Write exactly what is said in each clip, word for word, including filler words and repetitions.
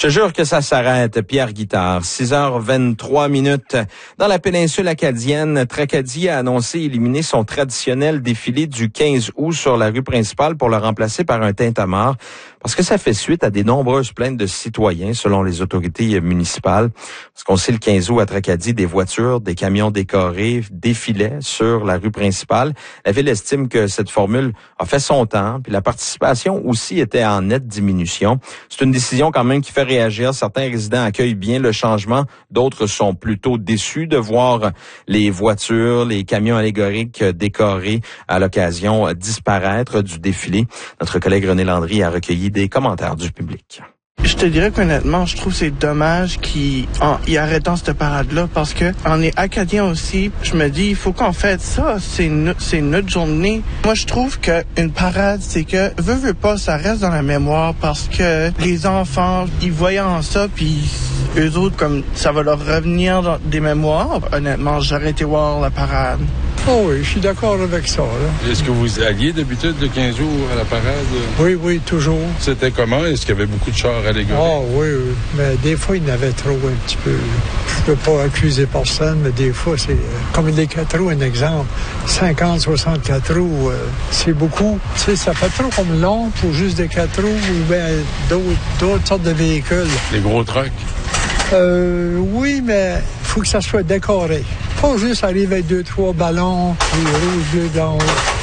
Je te jure que ça s'arrête, Pierre Guittard. six heures vingt-trois minutes. Dans la péninsule acadienne, Tracadie a annoncé éliminer son traditionnel défilé du quinze août sur la rue principale pour le remplacer par un tintamarre. Parce que ça fait suite à des nombreuses plaintes de citoyens, selon les autorités municipales. Parce qu'on sait, le quinze août à Tracadie, des voitures, des camions décorés défilaient sur la rue principale. La ville estime que cette formule a fait son temps, puis la participation aussi était en nette diminution. C'est une décision quand même qui fait réagir. Certains résidents accueillent bien le changement, d'autres sont plutôt déçus de voir les voitures, les camions allégoriques décorés à l'occasion disparaître du défilé. Notre collègue René Landry a recueilli des commentaires du public. Je te dirais qu'honnêtement, je trouve que c'est dommage qu'ils y arrêtent cette parade-là parce que on est acadien aussi. Je me dis, il faut qu'on fête ça. C'est no, c'est notre journée. Moi, je trouve qu'une parade, c'est que, veux, veux pas, ça reste dans la mémoire parce que les enfants, ils voyant ça, puis eux autres, comme ça va leur revenir dans des mémoires. Honnêtement, j'aurais été voir la parade. Oh oui, je suis d'accord avec ça. Là. Est-ce que vous alliez d'habitude le quinze août à la parade? Oui, oui, toujours. C'était comment? Est-ce qu'il y avait beaucoup de chars allégoriques? Ah oui, oui, mais des fois, il y en avait trop un petit peu. Je ne peux pas accuser personne, mais des fois, c'est comme les quatre roues, un exemple. cinquante, soixante-quatre roues, euh, c'est beaucoup. Tu sais, ça fait trop comme long pour juste des quatre roues ou bien d'autres, d'autres sortes de véhicules. Les gros trucks? Euh, oui, mais il faut que ça soit décoré. Pas juste arriver avec deux, trois ballons, les rouges, bleus, blancs.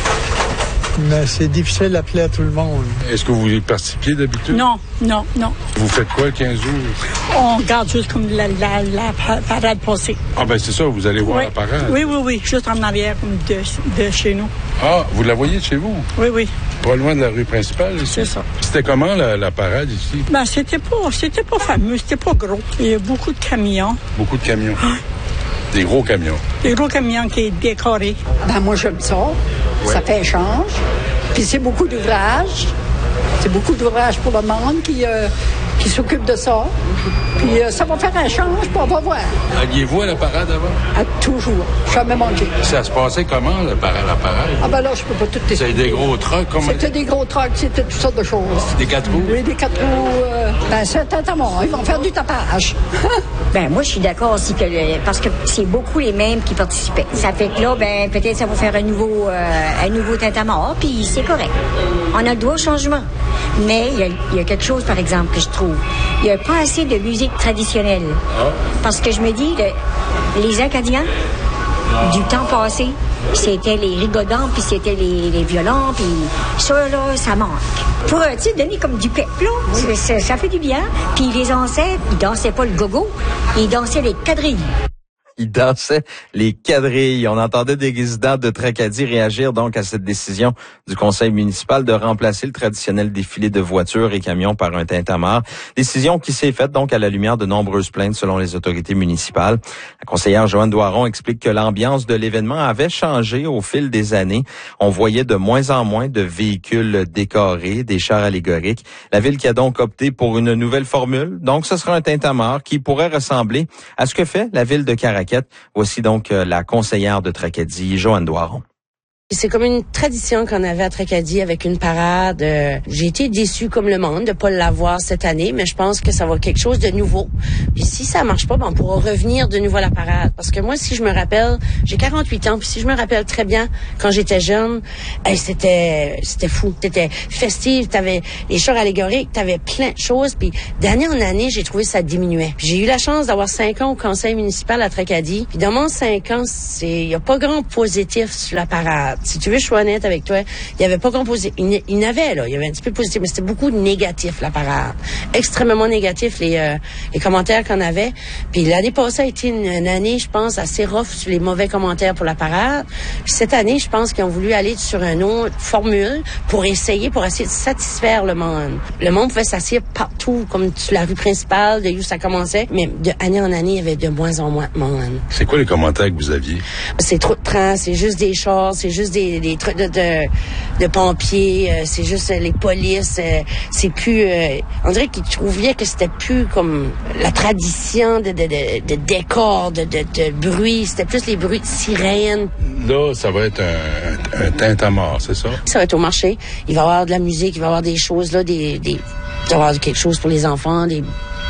Mais c'est difficile à plaire à tout le monde. Est-ce que vous participiez d'habitude? Non, non, non. Vous faites quoi le quinze août? On regarde juste comme la, la, la parade passée. Ah ben c'est ça, vous allez voir oui. la parade? Oui, oui, oui, juste en arrière comme de, de chez nous. Ah, vous la voyez de chez vous? Oui, oui. Pas loin de la rue principale ici? C'est ça. C'était comment la, la parade ici? Ben c'était pas, c'était pas fameux, c'était pas gros. Il y a beaucoup de camions. Beaucoup de camions? Ah. Des gros camions? Des gros camions qui sont décorés. Ben moi j'aime ça. Ouais. Ça fait échange. Puis c'est beaucoup d'ouvrages. C'est beaucoup d'ouvrages pour le monde qui, euh, qui s'occupe de ça. Puis euh, ça va faire un change, puis on va voir. Alliez-vous à la parade avant? À toujours. Jamais manqué. Ça se passait comment, la parade? La parade? Ah ben là, je peux pas tout tester. C'était des gros trucks? Comment... C'était des gros trucks, c'était toutes sortes de choses. Des quatre roues? Oui, des quatre roues. Euh, ben c'est un tintamarre. Ils vont faire du tapage. Ben moi, je suis d'accord aussi que le, parce que c'est beaucoup les mêmes qui participaient. Ça fait que là, ben peut-être ça va faire un nouveau, euh, un nouveau tintamarre, puis c'est correct. On a le droit au changement. Mais il y a, il y a quelque chose, par exemple, que je trouve. Il n'y a pas assez de musique traditionnelle. Ah. Parce que je me dis, le, les Acadiens, ah. du temps passé, c'était les rigodons, puis c'était les, les violons, puis ça, là, ça manque. Pour, tu sais, donner comme du pep, là, oui. ça, ça fait du bien. Puis les ancêtres, ils dansaient pas le gogo, ils dansaient les quadrilles. Ils dansaient les quadrilles. On entendait des résidents de Tracadie réagir donc à cette décision du conseil municipal de remplacer le traditionnel défilé de voitures et camions par un tintamarre. Décision qui s'est faite donc à la lumière de nombreuses plaintes selon les autorités municipales. La conseillère Joanne Doiron explique que l'ambiance de l'événement avait changé au fil des années. On voyait de moins en moins de véhicules décorés, des chars allégoriques. La ville qui a donc opté pour une nouvelle formule. Donc, ce sera un tintamarre qui pourrait ressembler à ce que fait la ville de Caraquet. Voici donc la conseillère de Tracadie, Joanne Doiron. C'est comme une tradition qu'on avait à Tracadie avec une parade. Euh, j'ai été déçue comme le monde de pas l'avoir cette année, mais je pense que ça va être quelque chose de nouveau. Puis si ça marche pas, ben on pourra revenir de nouveau à la parade. Parce que moi, si je me rappelle, j'ai quarante-huit ans, puis si je me rappelle très bien, quand j'étais jeune, hey, c'était c'était fou. C'était festif, t'avais les chars allégoriques, t'avais plein de choses. Puis d'année en année, j'ai trouvé que ça diminuait. Puis j'ai eu la chance d'avoir cinq ans au conseil municipal à Tracadie. Puis dans mon cinq ans, c'est y a pas grand positif sur la parade. Si tu veux, je suis honnête avec toi, il n'y avait pas grand positif. Il y en avait, là. Il y avait un petit peu de positif, mais c'était beaucoup de négatif, la parade. Extrêmement négatif, les, euh, les commentaires qu'on avait. Puis l'année passée a été une, une année, je pense, assez rough sur les mauvais commentaires pour la parade. Puis cette année, je pense qu'ils ont voulu aller sur une autre formule pour essayer, pour essayer de satisfaire le monde. Le monde pouvait s'asseoir partout, comme sur la rue principale, de où ça commençait. Mais de année en année, il y avait de moins en moins de monde. C'est quoi les commentaires que vous aviez? C'est trop de trains, c'est juste des chars, c'est juste des, des trucs de, de, de pompiers, euh, c'est juste euh, les polices, euh, c'est plus... Euh, on dirait qu'ils trouvaient que c'était plus comme la tradition de, de, de, de décor, de, de, de bruit, c'était plus les bruits de sirènes. Là, ça va être un, un, un tintamarre, c'est ça? Ça va être au marché. Il va y avoir de la musique, il va y avoir des choses, là, des... des il va y avoir quelque chose pour les enfants, des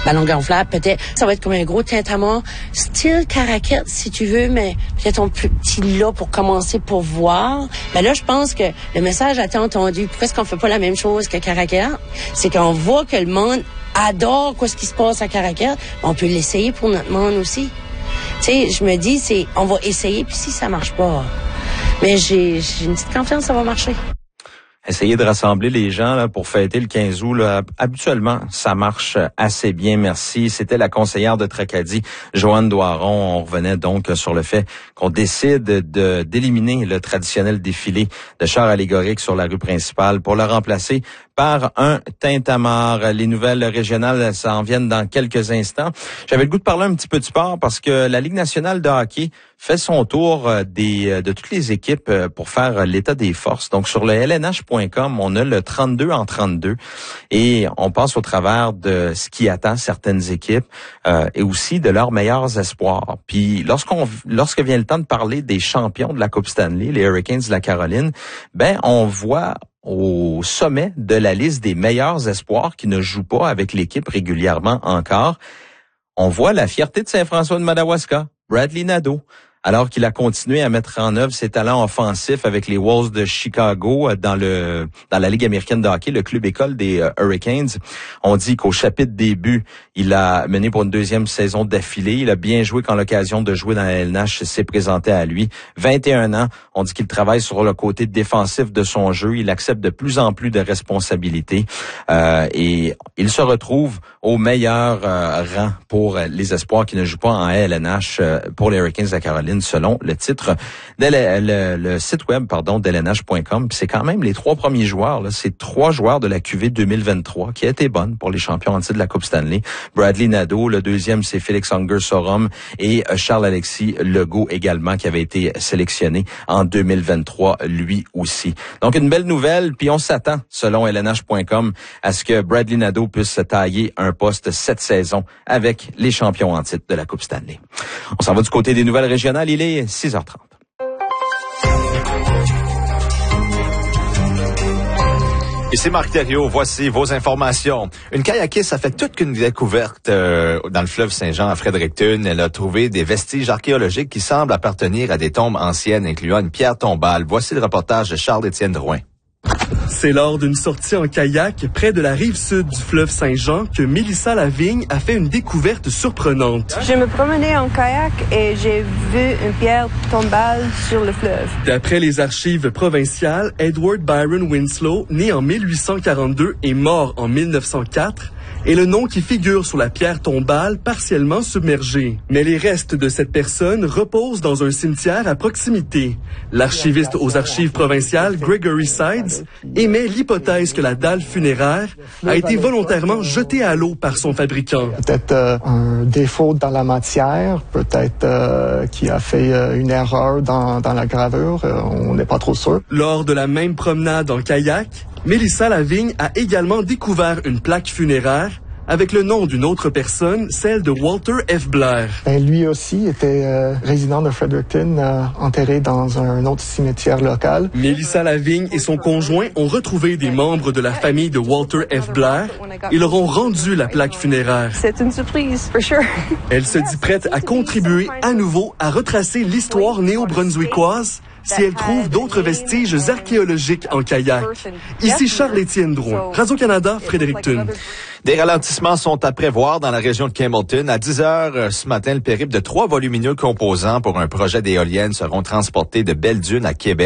ballon gonflable, peut-être. Ça va être comme un gros tintamarre, style Caraquette, si tu veux, mais peut-être un plus petit là pour commencer pour voir. Mais là, je pense que le message a été entendu. Pourquoi est-ce qu'on fait pas la même chose que Caraquette? C'est qu'on voit que le monde adore quoi ce qui se passe à Caraquette. On peut l'essayer pour notre monde aussi. Tu sais, je me dis, c'est, on va essayer, puis si ça marche pas, mais j'ai, j'ai une petite confiance, ça va marcher. Essayer de rassembler les gens là pour fêter le quinze août, là, habituellement, ça marche assez bien, merci. C'était la conseillère de Tracadie, Joanne Doiron. On revenait donc sur le fait qu'on décide de d'éliminer le traditionnel défilé de chars allégoriques sur la rue principale pour le remplacer par un tintamarre. Les nouvelles régionales, ça en viennent dans quelques instants. J'avais le goût de parler un petit peu de sport parce que la Ligue nationale de hockey fait son tour des de toutes les équipes pour faire l'état des forces. Donc sur le L N H point com, on a le trente-deux en trente-deux et on passe au travers de ce qui attend certaines équipes euh, et aussi de leurs meilleurs espoirs. Puis lorsqu'on lorsque vient le temps de parler des champions de la Coupe Stanley, les Hurricanes de la Caroline, ben on voit au sommet de la liste des meilleurs espoirs qui ne jouent pas avec l'équipe régulièrement encore, on voit la fierté de Saint-François de Madawaska, Bradley Nadeau. Alors qu'il a continué à mettre en œuvre ses talents offensifs avec les Wolves de Chicago dans le dans la Ligue américaine de hockey, le club école des uh, Hurricanes. On dit qu'au chapitre début, il a mené pour une deuxième saison d'affilée. Il a bien joué quand l'occasion de jouer dans la L N H s'est présentée à lui. vingt et un ans, on dit qu'il travaille sur le côté défensif de son jeu. Il accepte de plus en plus de responsabilités euh, et il se retrouve au meilleur euh, rang pour les espoirs qui ne jouent pas en L N H euh, pour les Hurricanes de la Caroline, selon le titre de le, le, le site web pardon d'L N H point com. Puis c'est quand même les trois premiers joueurs là, c'est trois joueurs de la Q V deux mille vingt-trois qui a été bonne pour les champions en titre de la Coupe Stanley. Bradley Nadeau, le deuxième c'est Félix Unger-Sorum et Charles-Alexis Legault également qui avait été sélectionné en deux mille vingt-trois lui aussi. Donc une belle nouvelle, puis on s'attend selon L N H point com à ce que Bradley Nadeau puisse se tailler un poste cette saison avec les champions en titre de la Coupe Stanley. On s'en va du côté des nouvelles régionales. Il est six heures trente. Ici Marc Thériault, voici vos informations. Une kayakiste a fait toute une découverte euh, dans le fleuve Saint-Jean à Fredericton. Elle a trouvé des vestiges archéologiques qui semblent appartenir à des tombes anciennes, incluant une pierre tombale. Voici le reportage de Charles-Étienne Drouin. C'est lors d'une sortie en kayak près de la rive sud du fleuve Saint-Jean que Mélissa Lavigne a fait une découverte surprenante. Je me promenais en kayak et j'ai vu une pierre tombale sur le fleuve. D'après les archives provinciales, Edward Byron Winslow, né en mille huit cent quarante-deux et mort en mille neuf cent quatre, est le nom qui figure sur la pierre tombale partiellement submergée. Mais les restes de cette personne reposent dans un cimetière à proximité. L'archiviste aux archives provinciales, Gregory Sides, émet l'hypothèse que la dalle funéraire a été volontairement jetée à l'eau par son fabricant. Peut-être euh, un défaut dans la matière, peut-être euh, qui a fait euh, une erreur dans, dans la gravure, euh, on n'est pas trop sûr. Lors de la même promenade en kayak, Mélissa Lavigne a également découvert une plaque funéraire avec le nom d'une autre personne, celle de Walter F. Blair. Ben, lui aussi était euh, résident de Fredericton, euh, enterré dans un autre cimetière local. Mélissa Lavigne et son conjoint ont retrouvé des membres de la famille de Walter F. Blair et leur ont rendu la plaque funéraire. C'est une surprise, for sure. Elle se dit prête à contribuer à nouveau à retracer l'histoire néo-brunswickoise si elle trouve d'autres vestiges archéologiques en kayak. Ici Charles-Étienne Drouin, Radio-Canada, Fredericton. Des ralentissements sont à prévoir dans la région de Campbellton. À dix heures ce matin, le périple de trois volumineux composants pour un projet d'éoliennes seront transportés de Belle-Dune à Québec.